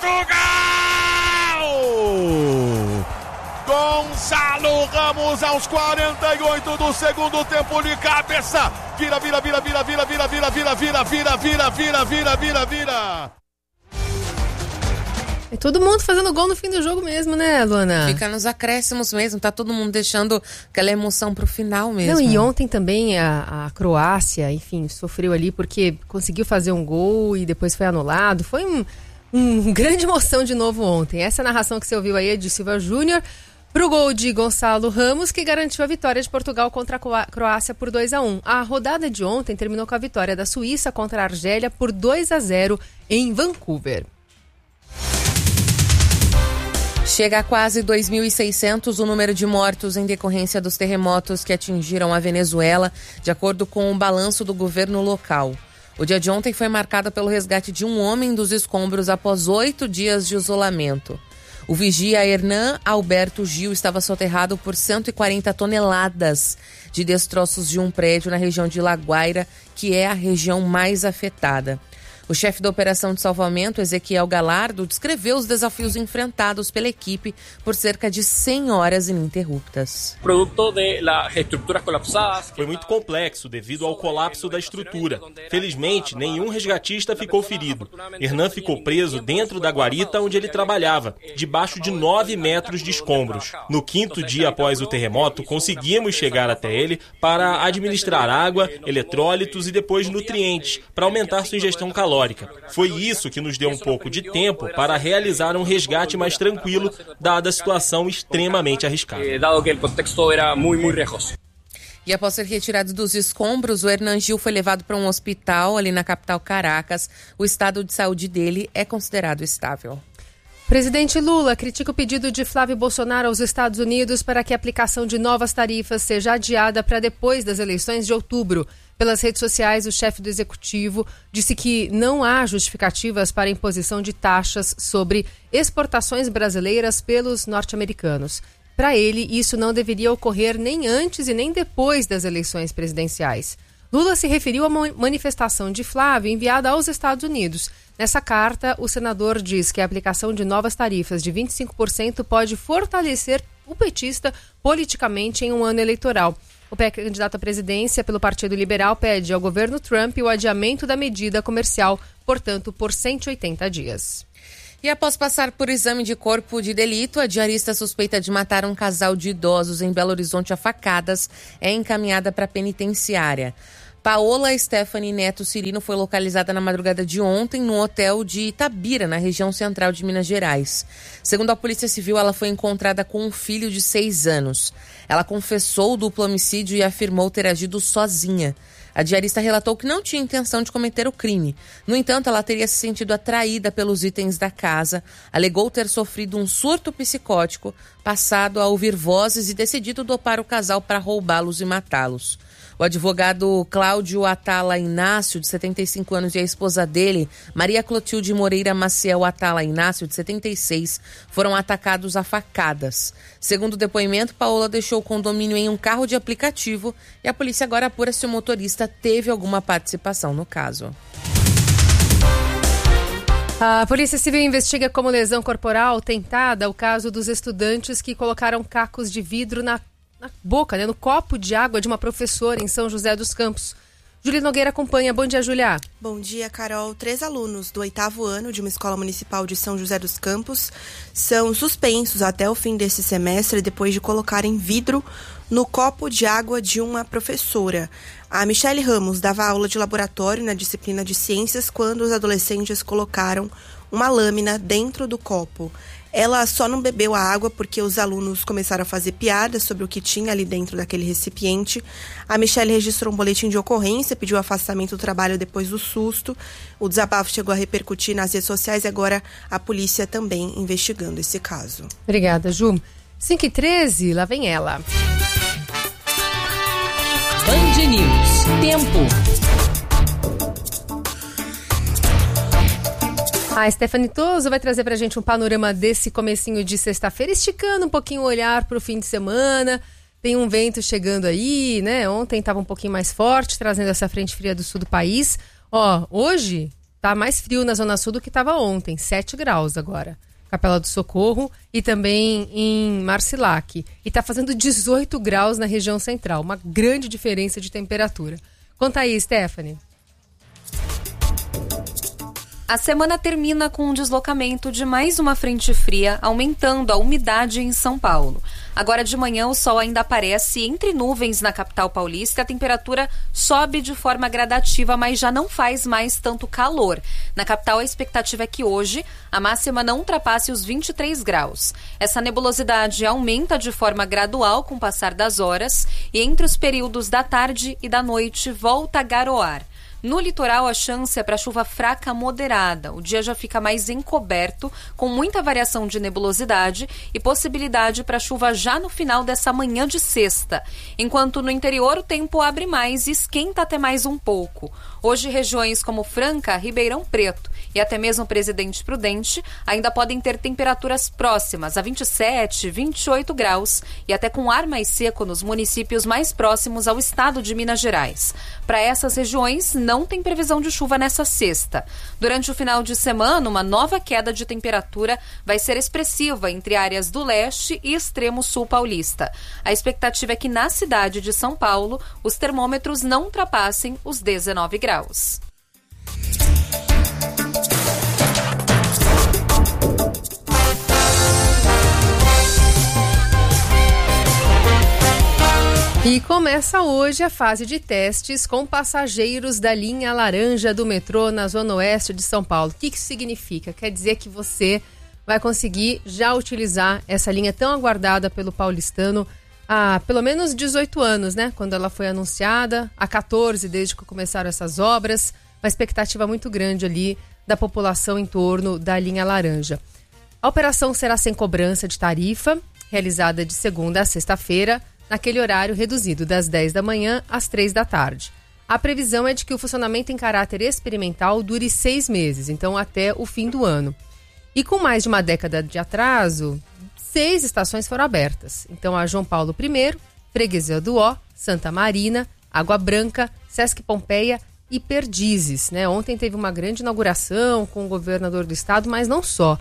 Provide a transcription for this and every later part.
Gonçalo Ramos aos 48 do segundo tempo de cabeça. Vira. É todo mundo fazendo gol no fim do jogo mesmo, né, Luana? Fica nos acréscimos mesmo, tá todo mundo deixando aquela emoção pro final mesmo. Não, e ontem também a Croácia, enfim, sofreu ali porque conseguiu fazer um gol e depois foi anulado. Foi um grande emoção de novo ontem. Essa narração que você ouviu aí é de Silva Júnior pro gol de Gonçalo Ramos, que garantiu a vitória de Portugal contra a Croácia por 2-1. A rodada de ontem terminou com a vitória da Suíça contra a Argélia por 2-0 em Vancouver. Chega a quase 2.600 o número de mortos em decorrência dos terremotos que atingiram a Venezuela, de acordo com o balanço do governo local. O dia de ontem foi marcado pelo resgate de um homem dos escombros após 8 dias de isolamento. O vigia Hernan Alberto Gil estava soterrado por 140 toneladas de destroços de um prédio na região de La Guaira, que é a região mais afetada. O chefe da operação de salvamento, Ezequiel Galardo, descreveu os desafios enfrentados pela equipe por cerca de 100 horas ininterruptas. Foi muito complexo devido ao colapso da estrutura. Felizmente, nenhum resgatista ficou ferido. Hernan ficou preso dentro da guarita onde ele trabalhava, debaixo de 9 metros de escombros. No 5º dia após o terremoto, conseguimos chegar até ele para administrar água, eletrólitos e depois nutrientes, para aumentar sua ingestão calórica. Foi isso que nos deu um pouco de tempo para realizar um resgate mais tranquilo, dada a situação extremamente arriscada. E após ser retirado dos escombros, o Hernan Gil foi levado para um hospital ali na capital Caracas. O estado de saúde dele é considerado estável. Presidente Lula critica o pedido de Flávio Bolsonaro aos Estados Unidos para que a aplicação de novas tarifas seja adiada para depois das eleições de outubro. Pelas redes sociais, o chefe do executivo disse que não há justificativas para a imposição de taxas sobre exportações brasileiras pelos norte-americanos. Para ele, isso não deveria ocorrer nem antes e nem depois das eleições presidenciais. Lula se referiu à manifestação de Flávio enviada aos Estados Unidos. Nessa carta, o senador diz que a aplicação de novas tarifas de 25% pode fortalecer o petista politicamente em um ano eleitoral. O pré-candidato à presidência pelo Partido Liberal pede ao governo Trump o adiamento da medida comercial, portanto, por 180 dias. E após passar por exame de corpo de delito, a diarista suspeita de matar um casal de idosos em Belo Horizonte a facadas é encaminhada para a penitenciária. Paola Stephanie Neto Cirino foi localizada na madrugada de ontem no hotel de Itabira, na região central de Minas Gerais. Segundo a Polícia Civil, ela foi encontrada com um filho de 6 anos. Ela confessou o duplo homicídio e afirmou ter agido sozinha. A diarista relatou que não tinha intenção de cometer o crime. No entanto, ela teria se sentido atraída pelos itens da casa, alegou ter sofrido um surto psicótico, passado a ouvir vozes e decidido dopar o casal para roubá-los e matá-los. O advogado Cláudio Atala Inácio, de 75 anos, e a esposa dele, Maria Clotilde Moreira Maciel Atala Inácio, de 76, foram atacados a facadas. Segundo o depoimento, Paola deixou o condomínio em um carro de aplicativo e a polícia agora apura se o motorista teve alguma participação no caso. A Polícia Civil investiga como lesão corporal tentada o caso dos estudantes que colocaram cacos de vidro na boca, no copo de água de uma professora em São José dos Campos. Júlia Nogueira acompanha. Bom dia, Júlia. Bom dia, Carol. 3 alunos do 8º ano de uma escola municipal de São José dos Campos são suspensos até o fim desse semestre depois de colocarem vidro no copo de água de uma professora. A Michele Ramos dava aula de laboratório na disciplina de ciências quando os adolescentes colocaram uma lâmina dentro do copo. Ela só não bebeu a água porque os alunos começaram a fazer piadas sobre o que tinha ali dentro daquele recipiente. A Michele registrou um boletim de ocorrência, pediu afastamento do trabalho depois do susto. O desabafo chegou a repercutir nas redes sociais e agora a polícia também investigando esse caso. Obrigada, Ju. 5h13, lá vem ela. Band News. Tempo. A Stephanie Toso vai trazer pra gente um panorama desse comecinho de sexta-feira, esticando um pouquinho o olhar pro fim de semana. Tem um vento chegando aí, né? Ontem estava um pouquinho mais forte, trazendo essa frente fria do sul do país. Ó, hoje tá mais frio na Zona Sul do que estava ontem, 7 graus agora. Capela do Socorro e também em Marcilac. E tá fazendo 18 graus na região central, uma grande diferença de temperatura. Conta aí, Stephanie. A semana termina com um deslocamento de mais uma frente fria, aumentando a umidade em São Paulo. Agora de manhã o sol ainda aparece entre nuvens na capital paulista e a temperatura sobe de forma gradativa, mas já não faz mais tanto calor. Na capital a expectativa é que hoje a máxima não ultrapasse os 23 graus. Essa nebulosidade aumenta de forma gradual com o passar das horas e entre os períodos da tarde e da noite volta a garoar. No litoral, a chance é para chuva fraca moderada. O dia já fica mais encoberto, com muita variação de nebulosidade e possibilidade para chuva já no final dessa manhã de sexta. Enquanto no interior o tempo abre mais e esquenta até mais um pouco. Hoje, regiões como Franca, Ribeirão Preto e até mesmo Presidente Prudente ainda podem ter temperaturas próximas a 27, 28 graus e até com ar mais seco nos municípios mais próximos ao estado de Minas Gerais. Para essas regiões, não tem previsão de chuva nessa sexta. Durante o final de semana, uma nova queda de temperatura vai ser expressiva entre áreas do leste e extremo sul paulista. A expectativa é que na cidade de São Paulo, os termômetros não ultrapassem os 19 graus. E começa hoje a fase de testes com passageiros da linha laranja do metrô na Zona Oeste de São Paulo. O que isso significa? Quer dizer que você vai conseguir já utilizar essa linha tão aguardada pelo paulistano há pelo menos 18 anos, né? Quando ela foi anunciada, há 14 desde que começaram essas obras, uma expectativa muito grande ali da população em torno da linha laranja. A operação será sem cobrança de tarifa, realizada de segunda a sexta-feira, naquele horário reduzido das 10 da manhã às 3 da tarde. A previsão é de que o funcionamento em caráter experimental dure 6 meses, então até o fim do ano. E com mais de uma década de atraso, 6 estações foram abertas. Então a João Paulo I, Freguesia do Ó, Santa Marina, Água Branca, Sesc Pompeia e Perdizes, né? Ontem teve uma grande inauguração com o governador do estado, mas não só.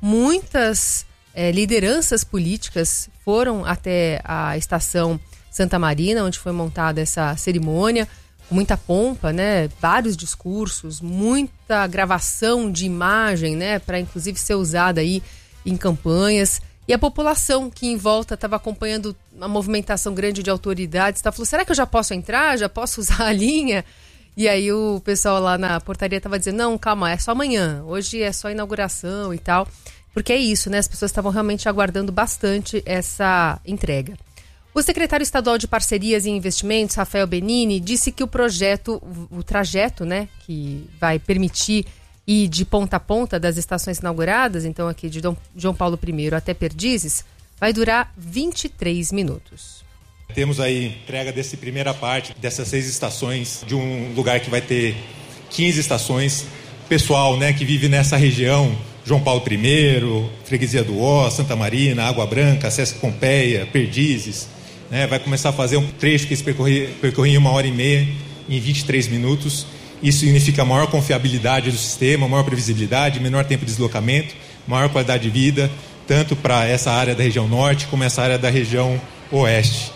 Muitas lideranças políticas foram até a estação Santa Marina, onde foi montada essa cerimônia, com muita pompa, né? Vários discursos, muita gravação de imagem, né? Para inclusive ser usada aí em campanhas. E a população que em volta estava acompanhando uma movimentação grande de autoridades, falou, será que eu já posso entrar? Já posso usar a linha? E aí o pessoal lá na portaria estava dizendo, não, calma, é só amanhã, hoje é só inauguração e tal. Porque é isso, né? As pessoas estavam realmente aguardando bastante essa entrega. O secretário estadual de Parcerias e Investimentos, Rafael Benini, disse que o projeto, o trajeto, né, que vai permitir ir de ponta a ponta das estações inauguradas, então aqui de João Paulo I até Perdizes, vai durar 23 minutos. Temos aí entrega dessa primeira parte, dessas 6 estações, de um lugar que vai ter 15 estações. Pessoal, né, que vive nessa região, João Paulo I, Freguesia do Ó, Santa Marina, Água Branca, Sesc Pompeia, Perdizes, né, vai começar a fazer um trecho que eles percorriam em 1h30 em 23 minutos. Isso significa maior confiabilidade do sistema, maior previsibilidade, menor tempo de deslocamento, maior qualidade de vida, tanto para essa área da região norte como essa área da região oeste.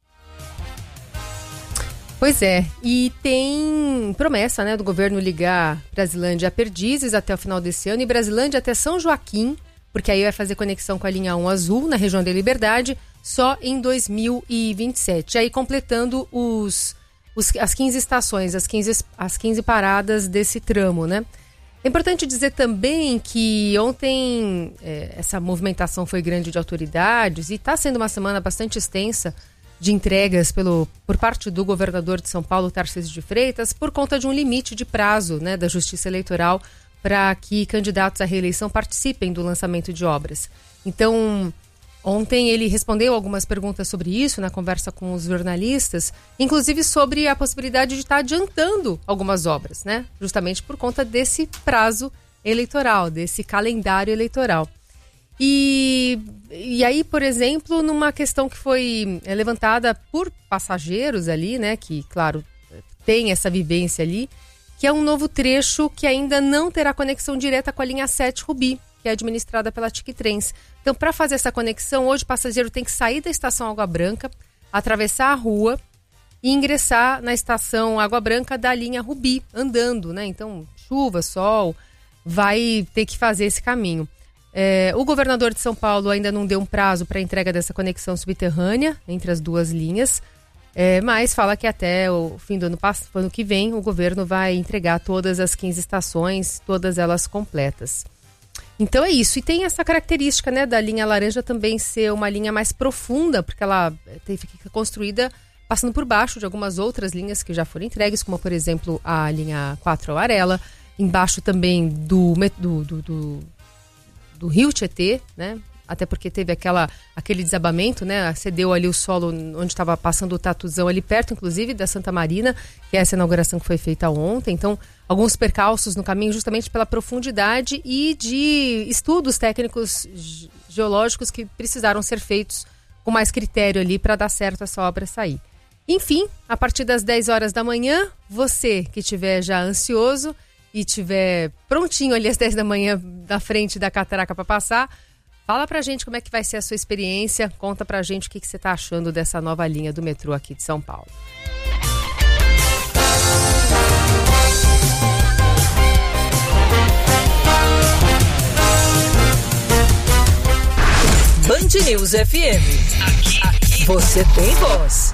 Pois é, e tem promessa, né, do governo ligar Brasilândia a Perdizes até o final desse ano e Brasilândia até São Joaquim, porque aí vai fazer conexão com a linha 1 azul na região da Liberdade, só em 2027. Aí completando as 15 estações, as 15 paradas desse tramo, né? É importante dizer também que ontem essa movimentação foi grande de autoridades e está sendo uma semana bastante extensa de entregas por parte do governador de São Paulo, Tarcísio de Freitas, por conta de um limite de prazo, né, da Justiça Eleitoral para que candidatos à reeleição participem do lançamento de obras. Então, ontem ele respondeu algumas perguntas sobre isso na conversa com os jornalistas, inclusive sobre a possibilidade de estar adiantando algumas obras, né, justamente por conta desse prazo eleitoral, desse calendário eleitoral. E aí, por exemplo, numa questão que foi levantada por passageiros ali, né, que, claro, tem essa vivência ali, que é um novo trecho que ainda não terá conexão direta com a linha 7 Rubi, que é administrada pela Tiquitrens. Então, para fazer essa conexão, hoje o passageiro tem que sair da estação Água Branca, atravessar a rua e ingressar na estação Água Branca da linha Rubi, andando, né? Então, chuva, sol, vai ter que fazer esse caminho. O governador de São Paulo ainda não deu um prazo para a entrega dessa conexão subterrânea entre as duas linhas, mas fala que até o fim do ano que vem o governo vai entregar todas as 15 estações, todas elas completas. Então é isso. E tem essa característica, né, da linha laranja também ser uma linha mais profunda, porque ela fica construída passando por baixo de algumas outras linhas que já foram entregues, como por exemplo a linha 4 amarela, embaixo também do Rio Tietê, né? Até porque teve aquele desabamento, né? Cedeu ali o solo onde estava passando o Tatuzão, ali perto, inclusive, da Santa Marina, que é essa inauguração que foi feita ontem. Então, alguns percalços no caminho justamente pela profundidade e de estudos técnicos geológicos que precisaram ser feitos com mais critério ali para dar certo essa obra sair. Enfim, a partir das 10 horas da manhã, você que estiver já ansioso e estiver prontinho ali às 10 da manhã na frente da catraca para passar, fala pra gente como é que vai ser a sua experiência, conta pra gente o que você tá achando dessa nova linha do metrô aqui de São Paulo. Band News FM. Aqui você tem voz.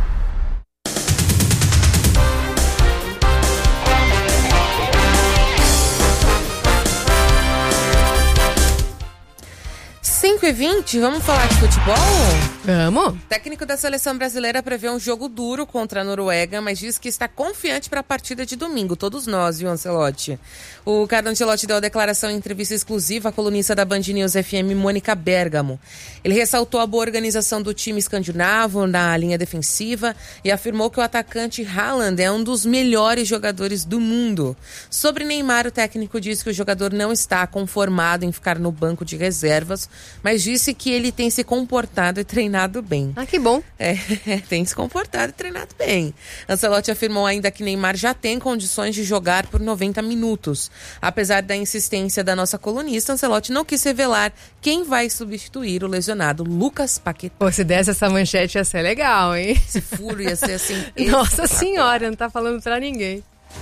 E 20, vamos falar de futebol? Vamos. O técnico da seleção brasileira prevê um jogo duro contra a Noruega, mas diz que está confiante para a partida de domingo. Todos nós, viu, Ancelotti? O Carlo Ancelotti deu a declaração em entrevista exclusiva à colunista da Band News FM, Mônica Bergamo. Ele ressaltou a boa organização do time escandinavo na linha defensiva e afirmou que o atacante Haaland é um dos melhores jogadores do mundo. Sobre Neymar, o técnico disse que o jogador não está conformado em ficar no banco de reservas, mas disse que ele tem se comportado e treinado bem. Ah, que bom. Tem se comportado e treinado bem. Ancelotti afirmou ainda que Neymar já tem condições de jogar por 90 minutos. Apesar da insistência da nossa colunista, Ancelotti não quis revelar quem vai substituir o lesionado Lucas Paquetá. Pô, se desse essa manchete ia ser legal, hein? Esse furo ia ser assim... Nossa senhora, não tá falando pra ninguém.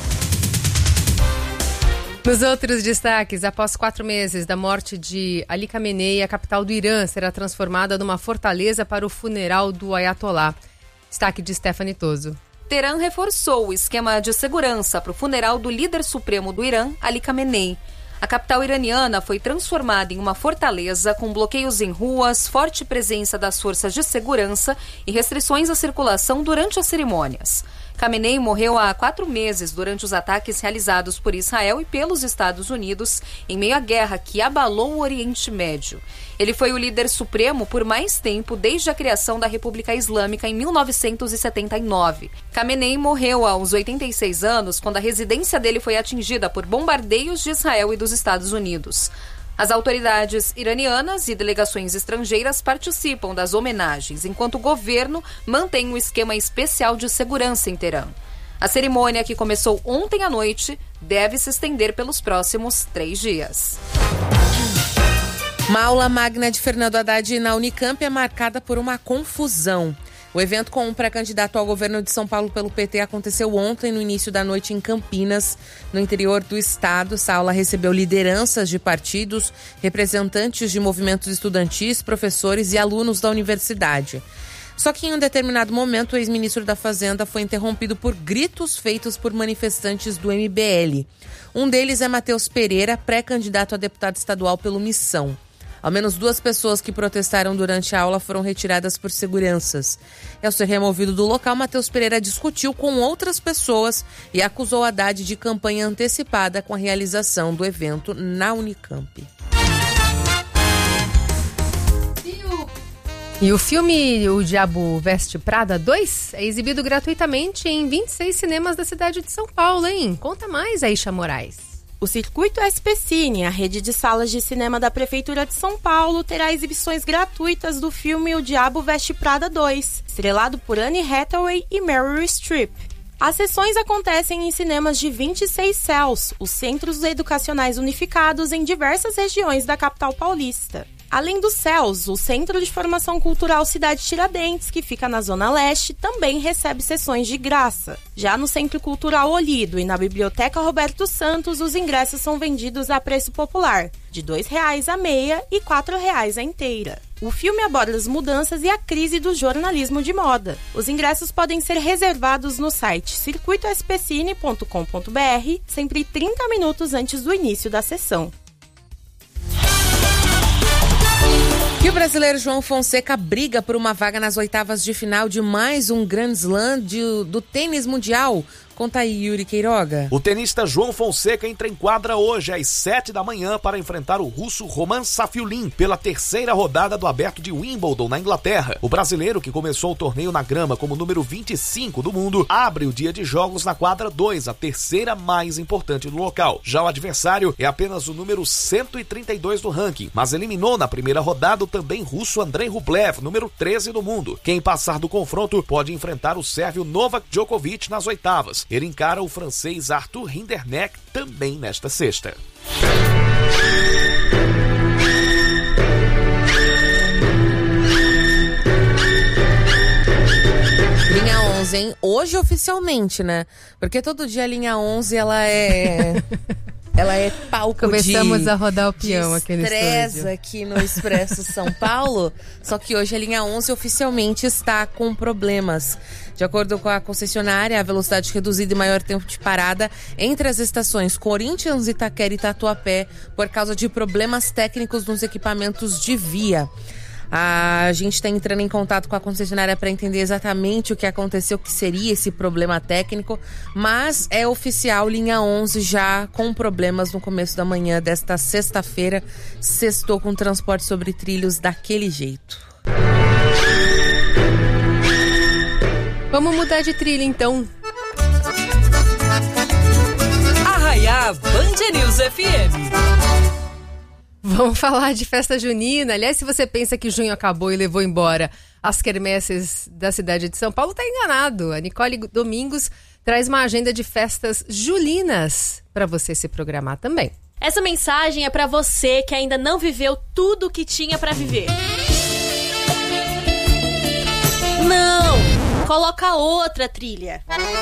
Nos outros destaques, após 4 meses da morte de Ali Khamenei, a capital do Irã será transformada numa fortaleza para o funeral do Ayatollah. Destaque de Stephanie Toso. Teherã reforçou o esquema de segurança para o funeral do líder supremo do Irã, Ali Khamenei. A capital iraniana foi transformada em uma fortaleza com bloqueios em ruas, forte presença das forças de segurança e restrições à circulação durante as cerimônias. Khamenei morreu há 4 meses durante os ataques realizados por Israel e pelos Estados Unidos em meio à guerra que abalou o Oriente Médio. Ele foi o líder supremo por mais tempo desde a criação da República Islâmica em 1979. Khamenei morreu aos 86 anos quando a residência dele foi atingida por bombardeios de Israel e dos Estados Unidos. As autoridades iranianas e delegações estrangeiras participam das homenagens, enquanto o governo mantém um esquema especial de segurança em Teherã. A cerimônia, que começou ontem à noite, deve se estender pelos próximos 3 dias. Uma aula magna de Fernando Haddad na Unicamp é marcada por uma confusão. O evento com o pré-candidato ao governo de São Paulo pelo PT aconteceu ontem, no início da noite, em Campinas, no interior do estado. Essa aula recebeu lideranças de partidos, representantes de movimentos estudantis, professores e alunos da universidade. Só que em um determinado momento, o ex-ministro da Fazenda foi interrompido por gritos feitos por manifestantes do MBL. Um deles é Matheus Pereira, pré-candidato a deputado estadual pelo Missão. Ao menos 2 pessoas que protestaram durante a aula foram retiradas por seguranças. Ao ser removido do local, Matheus Pereira discutiu com outras pessoas e acusou Haddad de campanha antecipada com a realização do evento na Unicamp. E o filme O Diabo Veste Prada 2 é exibido gratuitamente em 26 cinemas da cidade de São Paulo, hein? Conta mais, Aisha Moraes. O Circuito SP Cine, a rede de salas de cinema da Prefeitura de São Paulo, terá exibições gratuitas do filme O Diabo Veste Prada 2, estrelado por Anne Hathaway e Meryl Streep. As sessões acontecem em cinemas de 26 CELS, os Centros Educacionais Unificados em diversas regiões da capital paulista. Além dos CELS, o Centro de Formação Cultural Cidade Tiradentes, que fica na Zona Leste, também recebe sessões de graça. Já no Centro Cultural Olido e na Biblioteca Roberto Santos, os ingressos são vendidos a preço popular, de R$ 2,00 a meia e R$ 4,00 a inteira. O filme aborda as mudanças e a crise do jornalismo de moda. Os ingressos podem ser reservados no site circuitospcine.com.br, sempre 30 minutos antes do início da sessão. E o brasileiro João Fonseca briga por uma vaga nas oitavas de final de mais um Grand Slam do tênis mundial. Conta aí, Yuri Queiroga. O tenista João Fonseca entra em quadra hoje às 7 da manhã para enfrentar o russo Roman Safiullin pela terceira rodada do Aberto de Wimbledon, na Inglaterra. O brasileiro, que começou o torneio na grama como número 25 do mundo, abre o dia de jogos na quadra 2, a terceira mais importante do local. Já o adversário é apenas o número 132 do ranking, mas eliminou na primeira rodada o também russo Andrei Rublev, número 13 do mundo. Quem passar do confronto pode enfrentar o sérvio Novak Djokovic nas oitavas. Ele encara o francês Arthur Rinderknecht também nesta sexta. Linha 11, hein? Hoje oficialmente, né? Porque todo dia a linha 11, ela é palco. Começamos a rodar o peão aqui no estúdio. Aqui no Expresso São Paulo. Só que hoje a linha 11 oficialmente está com problemas. De acordo com a concessionária, a velocidade reduzida e maior tempo de parada entre as estações Corinthians, Itaquera e Tatuapé por causa de problemas técnicos nos equipamentos de via. A gente está entrando em contato com a concessionária para entender exatamente o que aconteceu, o que seria esse problema técnico, mas é oficial, linha 11 já com problemas no começo da manhã desta sexta-feira, sextou com transporte sobre trilhos daquele jeito. Vamos mudar de trilha então. Arraiá Band News FM. Vamos falar de festa junina. Aliás, se você pensa que junho acabou e levou embora as quermesses da cidade de São Paulo, tá enganado. A Nicole Domingos traz uma agenda de festas julinas para você se programar também. Essa mensagem é para você que ainda não viveu tudo o que tinha para viver. Não! Coloca outra trilha.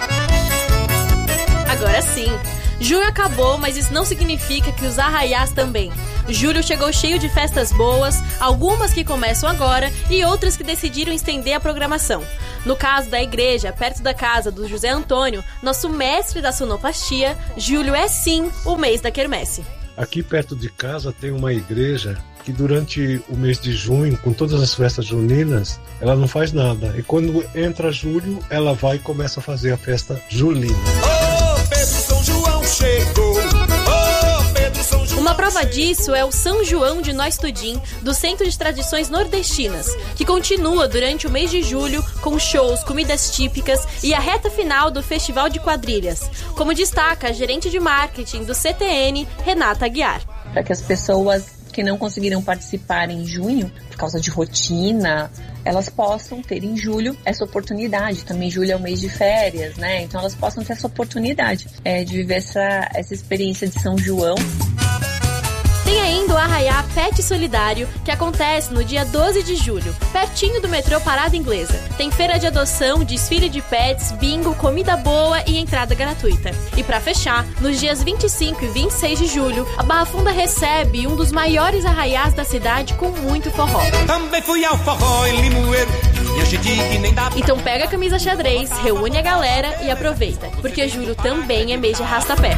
Agora sim. Junho acabou, mas isso não significa que os arraiás também. Julho chegou cheio de festas boas, algumas que começam agora e outras que decidiram estender a programação. No caso da igreja, perto da casa do José Antônio, nosso mestre da sonoplastia, julho é sim o mês da quermesse. Aqui perto de casa tem uma igreja que durante o mês de junho, com todas as festas juninas, ela não faz nada. E quando entra julho, ela vai e começa a fazer a festa julina. Oh, Pedro São João chegou! Oh, Pedro São João. Uma prova disso é o São João de Nós Tudim, do Centro de Tradições Nordestinas, que continua durante o mês de julho com shows, comidas típicas e a reta final do Festival de Quadrilhas, como destaca a gerente de marketing do CTN, Renata Aguiar. Para que as pessoas que não conseguiram participar em junho, por causa de rotina, elas possam ter em julho essa oportunidade. Também julho é o mês de férias, né? Então elas possam ter essa oportunidade de viver essa experiência de São João. Tem ainda o Arraiá Pet Solidário, que acontece no dia 12 de julho, pertinho do metrô Parada Inglesa. Tem feira de adoção, desfile de pets, bingo, comida boa e entrada gratuita. E pra fechar, nos dias 25 e 26 de julho, a Barra Funda recebe um dos maiores arraiás da cidade com muito forró. Também fui ao forró em Limoeiro. Então pega a camisa xadrez, reúne a galera e aproveita, porque julho também é mês de arrasta-pé.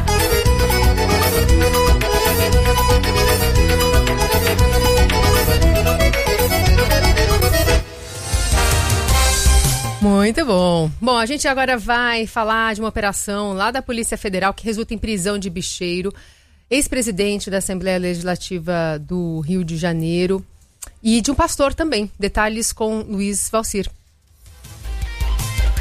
Muito bom. Bom, a gente agora vai falar de uma operação lá da Polícia Federal que resulta em prisão de bicheiro, ex-presidente da Assembleia Legislativa do Rio de Janeiro e de um pastor também. Detalhes com Luiz Valcir.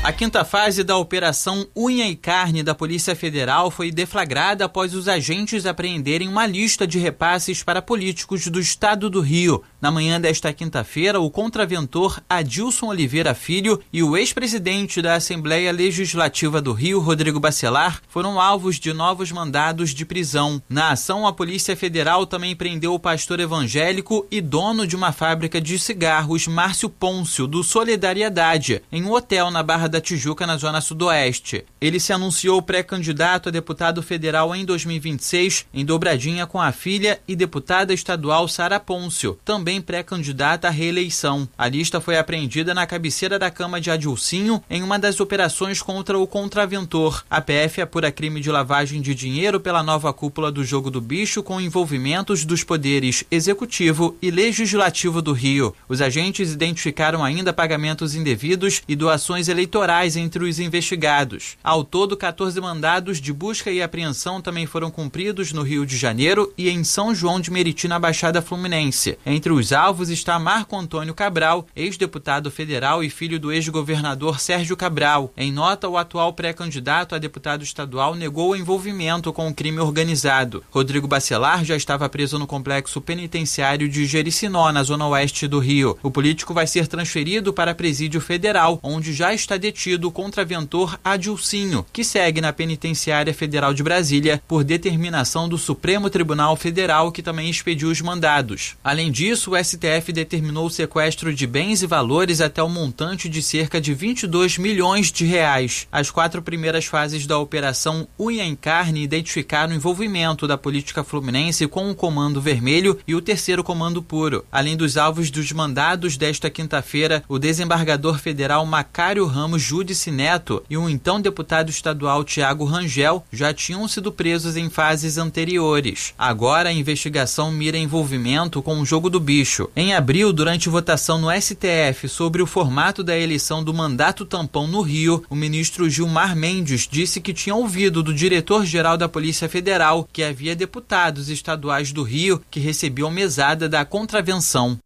A quinta fase da Operação Unha e Carne da Polícia Federal foi deflagrada após os agentes apreenderem uma lista de repasses para políticos do estado do Rio. Na manhã desta quinta-feira, o contraventor Adilson Oliveira Filho e o ex-presidente da Assembleia Legislativa do Rio, Rodrigo Bacelar, foram alvos de novos mandados de prisão. Na ação, a Polícia Federal também prendeu o pastor evangélico e dono de uma fábrica de cigarros, Márcio Pôncio, do Solidariedade, em um hotel na Barra da Tijuca, na zona sudoeste. Ele se anunciou pré-candidato a deputado federal em 2026, em dobradinha com a filha e deputada estadual Sara Pôncio, também pré-candidata à reeleição. A lista foi apreendida na cabeceira da cama de Adilcinho em uma das operações contra o contraventor. A PF apura crime de lavagem de dinheiro pela nova cúpula do Jogo do Bicho com envolvimentos dos poderes executivo e legislativo do Rio. Os agentes identificaram ainda pagamentos indevidos e doações eleitorais entre os investigados. Ao todo, 14 mandados de busca e apreensão também foram cumpridos no Rio de Janeiro e em São João de Meriti, na Baixada Fluminense. Entre os alvos está Marco Antônio Cabral, ex-deputado federal e filho do ex-governador Sérgio Cabral. Em nota, o atual pré-candidato a deputado estadual negou o envolvimento com o crime organizado. Rodrigo Bacelar já estava preso no complexo penitenciário de Jericinó, na zona oeste do Rio. O político vai ser transferido para presídio federal, onde já está detido o contraventor Adilcinho, que segue na Penitenciária Federal de Brasília por determinação do Supremo Tribunal Federal, que também expediu os mandados. Além disso, o STF determinou o sequestro de bens e valores até o montante de cerca de 22 milhões de reais. As 4 primeiras fases da Operação Unha em Carne identificaram o envolvimento da política fluminense com o Comando Vermelho e o Terceiro Comando Puro. Além dos alvos dos mandados desta quinta-feira, o desembargador federal Macário Ramos Júdice Neto e o então deputado estadual Tiago Rangel já tinham sido presos em fases anteriores. Agora a investigação mira envolvimento com o Jogo do Bicho. Em abril, durante votação no STF sobre o formato da eleição do mandato tampão no Rio, o ministro Gilmar Mendes disse que tinha ouvido do diretor-geral da Polícia Federal que havia deputados estaduais do Rio que recebiam mesada da contravenção.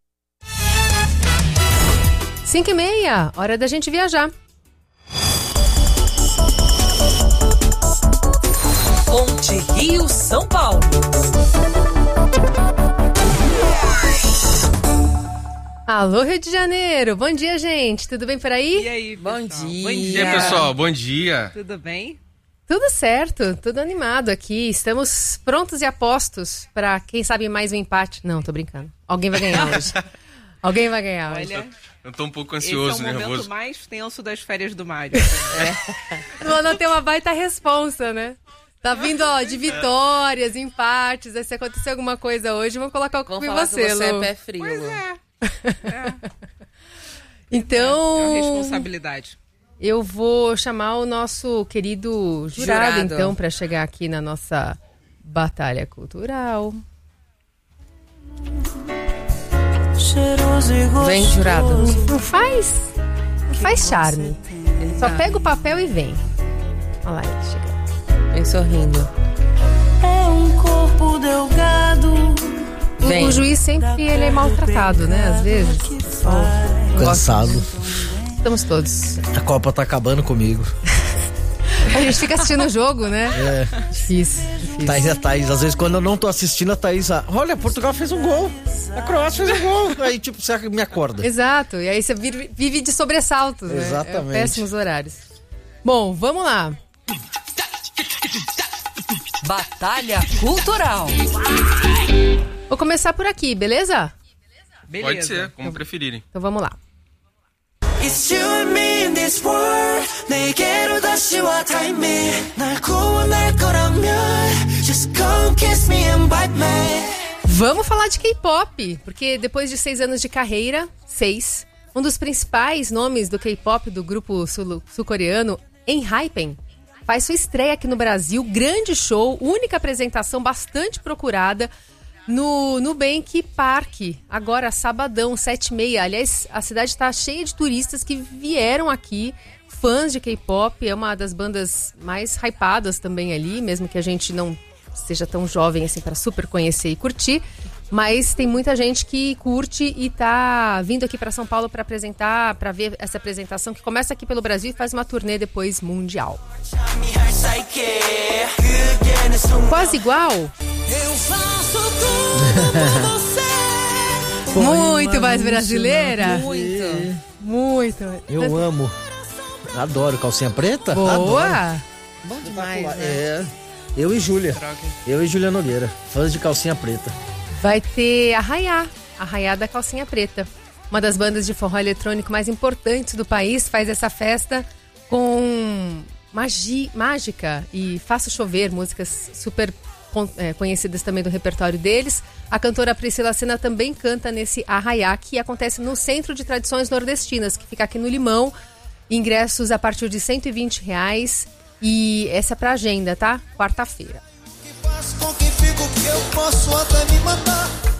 5h30, hora da gente viajar. Ponte Rio-São Paulo. Alô, Rio de Janeiro. Bom dia, gente. Tudo bem por aí? E aí, pessoal? Bom dia. Bom dia, pessoal. Bom dia. Tudo bem? Tudo certo. Tudo animado aqui. Estamos prontos e apostos para, quem sabe, mais um empate. Não, tô brincando. Alguém vai ganhar hoje. Alguém vai ganhar hoje. Olha, eu tô um pouco ansioso, esse é o nervoso. momento mais tenso das férias do Mário. Luana tem uma baita responsa, né? Tá vindo, ó, de vitórias, empates. Se acontecer alguma coisa hoje, vamos colocar o culpa em você, Lu. Você é pé frio. Pois é. Então... É uma responsabilidade. Eu vou chamar o nosso querido jurado. Então, para chegar aqui na nossa batalha cultural. Vem, jurado. Não faz charme. Só pega o papel e vem. Olha lá, ele chega. Vem sorrindo. É um corpo delgado. O juiz sempre ele é maltratado, né? Às vezes. Cansado. Estamos todos. A Copa tá acabando comigo. A gente fica assistindo o jogo, né? É. Difícil. Thaís, às vezes quando eu não tô assistindo, a Thaís, olha, Portugal fez um gol. A Croácia fez um gol. Aí, tipo, você me acorda. Exato. E aí você vive de sobressaltos, né? Exatamente. Péssimos horários. Bom, vamos lá. Batalha Cultural. Vou começar por aqui, beleza? Pode ser, como preferirem. Então vamos lá. It's you and me in this world. 내게로 다시 와 time me. 날 구원할 거라면 just come kiss me and bite me. Vamos falar de K-pop, porque depois de 6 anos de carreira, um dos principais nomes do K-pop do grupo sul-coreano, ENHYPEN, faz sua estreia aqui no Brasil, grande show, única apresentação bastante procurada no Nubank Park, agora sabadão, 7h30. Aliás, a cidade está cheia de turistas que vieram aqui, fãs de K-pop, é uma das bandas mais hypadas também ali, mesmo que a gente não seja tão jovem assim para super conhecer e curtir. Mas tem muita gente que curte e tá vindo aqui para São Paulo para apresentar, para ver essa apresentação que começa aqui pelo Brasil e faz uma turnê depois mundial. Quase igual? Eu faço tudo por você. Muito mais brasileira? Muito. Eu amo. Adoro calcinha preta. Boa. Adoro. Bom demais, né? Eu e Júlia. Eu e Júlia Nogueira, fãs de calcinha preta. Vai ter Arraiá da Calcinha Preta. Uma das bandas de forró eletrônico mais importantes do país faz essa festa com mágica e Faço Chover, músicas super conhecidas também do repertório deles. A cantora Priscila Senna também canta nesse Arraiá, que acontece no Centro de Tradições Nordestinas, que fica aqui no Limão. Ingressos a partir de R$120. E essa é pra agenda, tá? Quarta-feira. Com quem fico que eu posso até me matar.